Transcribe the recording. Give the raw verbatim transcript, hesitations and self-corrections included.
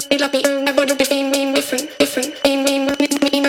me like me. I wanna be me, me different, different, me, me, me, me.